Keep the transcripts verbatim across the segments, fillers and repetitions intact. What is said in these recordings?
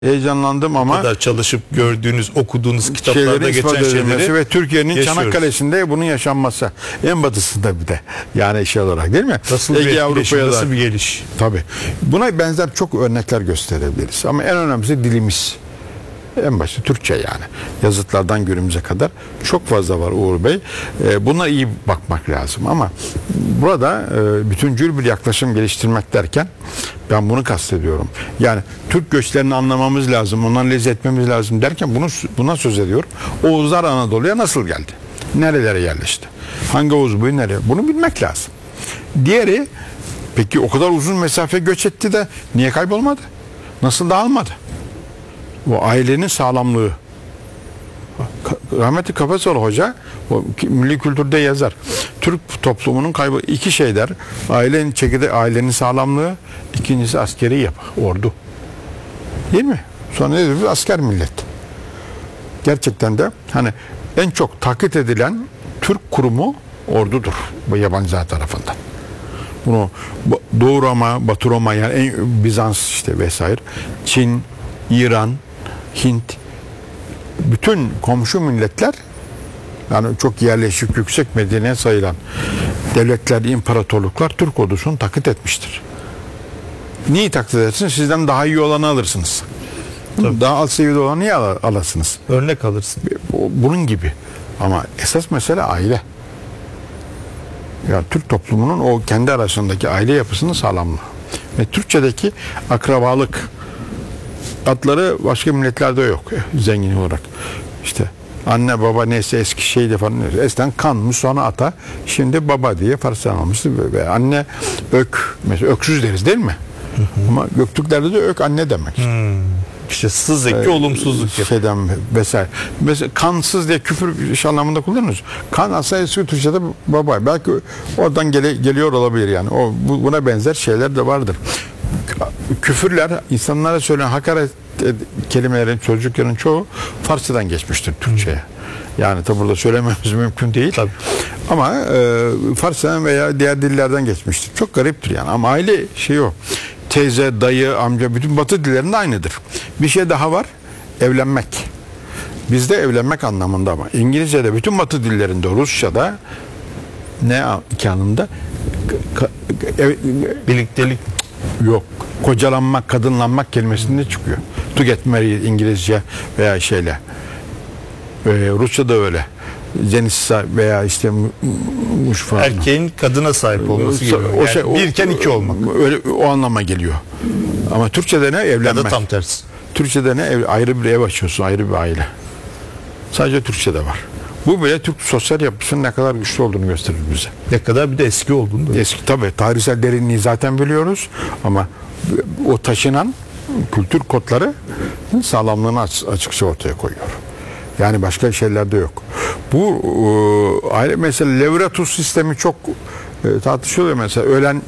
Heyecanlandım ama kadar çalışıp gördüğünüz, okuduğunuz kitaplarda şeylerin ispat geçen edilmesi şeyleri ve Türkiye'nin yaşıyoruz. Çanakkale'sinde bunun yaşanması. En batısında bir de. Yani şey olarak değil mi? Nasıl bir etkileşim, nasıl bir geliş? Tabii. Buna benzer çok örnekler gösterebiliriz. Ama en önemlisi dilimiz. En başta Türkçe yani. Yazıtlardan günümüze kadar çok fazla var Uğur Bey. E, buna iyi bakmak lazım ama burada e, bütüncül bir yaklaşım geliştirmek derken ben bunu kastediyorum. Yani Türk göçlerini anlamamız lazım, ondan lezzet etmemiz lazım derken bunu buna söz ediyorum. Oğuzlar Anadolu'ya nasıl geldi? Nerelere yerleşti? Hangi Oğuz boyu nereye? Bunu bilmek lazım. Diğeri, peki o kadar uzun mesafe göç etti de niye kaybolmadı? Nasıl dağılmadı? O ailenin sağlamlığı. Rahmetli Kafesoğlu Hoca o milli kültürde yazar. Türk toplumunun kaybı iki şeyler. Ailenin çekirdeği, ailenin sağlamlığı, ikincisi askeri yapı, ordu. Değil mi? Sonra ne diyor? Asker millet. Gerçekten de hani en çok taklit edilen Türk kurumu ordudur bu yabancılar tarafından. Bunu Doğu Roma, Batı Roma yani en, Bizans işte vesaire, Çin, İran, Hint, bütün komşu milletler yani çok yerleşik, yüksek medeniyet sayılan devletler, imparatorluklar Türk ordusunu taklit etmiştir. Niye taklit edersiniz? Sizden daha iyi olanı alırsınız. Tabii. Daha alt seviyede olanı niye al alırsınız? Örnek alırsın. Bunun gibi. Ama esas mesele aile. Yani Türk toplumunun o kendi arasındaki aile yapısının sağlamlığı. Ve Türkçedeki akrabalık adları başka milletlerde yok zengin olarak. İşte anne baba neyse eski şeyde falan. Eskiden kanmış sonra ata. Şimdi baba diye Farsçadan almıştı. Ve anne ök. Mesela öksüz deriz değil mi? Hı hı. Ama Göktürklerde de ök anne demek. Hmm. İşte sız eki, ee, olumsuzluk yapıyor. Şeyden vesaire. Mesela kansız diye küfür iş anlamında kullanıyoruz. Kan aslında eski Türkçe'de baba. Belki oradan gele, geliyor olabilir yani. O bu, buna benzer şeyler de vardır. Küfürler, insanlara söylenen hakaret kelimelerin, sözcüklerin çoğu Farsçadan geçmiştir Türkçe'ye. Yani tabi burada söylememiz mümkün değil. Tabii. Ama e, Farsçadan veya diğer dillerden geçmiştir. Çok gariptir yani. Ama aile şeyi o. Teyze, dayı, amca bütün Batı dillerinde aynıdır. Bir şey daha var. Evlenmek. Bizde evlenmek anlamında ama İngilizce'de bütün Batı dillerinde, Rusça'da ne iki anlamda? Ev, birliktelik yok. Kocalanmak, kadınlanmak kelimesinde çıkıyor. To get married İngilizce veya şeyle. Ee, Rusça da öyle. Zenissa veya işte muş falan. Erkeğin kadına sahip olması gibi. O şey, yani birken iki olmak. Öyle o anlama geliyor. Ama Türkçe'de ne? Evlenmek. Ya da tam tersi. Türkçe'de ne? Ev, ayrı bir ev açıyorsun, ayrı bir aile. Sadece Türkçe'de var. Bu bile Türk sosyal yapısının ne kadar güçlü olduğunu gösterir bize. Ne kadar bir de eski olduğunu da. Eski tabii. Tarihsel derinliği zaten biliyoruz ama o taşınan kültür kodları sağlamlığını açıkça ortaya koyuyor. Yani başka şeyler de yok. Bu e, aile mesela Levratus sistemi çok e, tartışılıyor mesela. Ölen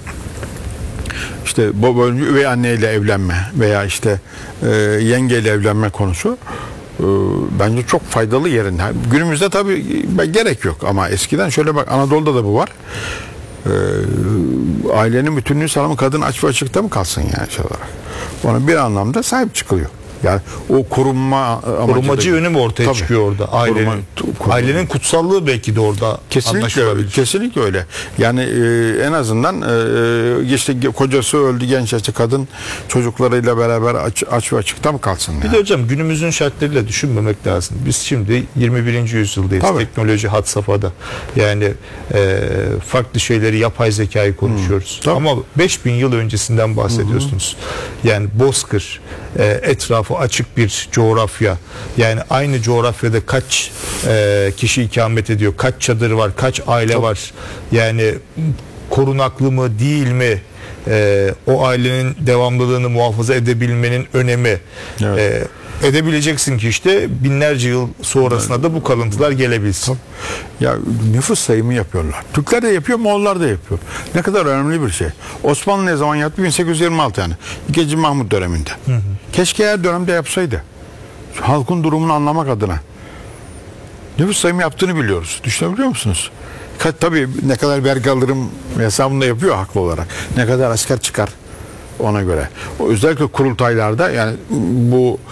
işte baba ölünce üvey anneyle evlenme veya işte e, yengeyle evlenme konusu e, bence çok faydalı yerinde. Günümüzde tabii gerek yok ama eskiden şöyle bak Anadolu'da da bu var. E, ailenin bütünlüğü sağlamı kadın aç ve açıkta mı kalsın yani şey olarak. Ona bir anlamda sahip çıkılıyor. Yani o korunma korumacı yönü mü ortaya tabii, çıkıyor orada? Ailenin, koruma, koruma. Ailenin kutsallığı belki de orada kesinlikle öyle. Kesinlikle öyle. Yani e, en azından e, işte kocası öldü genç yaşta kadın çocuklarıyla beraber aç, aç ve açıkta mı kalsın? Bir yani? De hocam günümüzün şartlarıyla düşünmemek lazım. Biz şimdi yirmi birinci yüzyıldayız. Tabii. Teknoloji had safhada. Yani e, farklı şeyleri yapay zekayı konuşuyoruz. Hmm, ama beş bin yıl öncesinden bahsediyorsunuz. Hmm. Yani bozkır, e, etrafı açık bir coğrafya. Yani aynı coğrafyada kaç e, kişi ikamet ediyor, kaç çadır var, kaç aile Çok. var. Yani korunaklı mı değil mi? E, o ailenin devamlılığını muhafaza edebilmenin önemi. Evet. E, edebileceksin ki işte binlerce yıl sonrasında da bu kalıntılar gelebilsin. Ya nüfus sayımı yapıyorlar. Türkler de yapıyor, Moğollar da yapıyor. Ne kadar önemli bir şey. Osmanlı ne zaman yaptı? bin sekiz yüz yirmi altı yani. İkinci Mahmut döneminde. Hı hı. Keşke her dönemde yapsaydı. Halkın durumunu anlamak adına. Nüfus sayımı yaptığını biliyoruz. Düşünebiliyor musunuz? Tabii ne kadar vergi alırım hesabını da yapıyor haklı olarak. Ne kadar asker çıkar ona göre. O özellikle kurultaylarda yani bu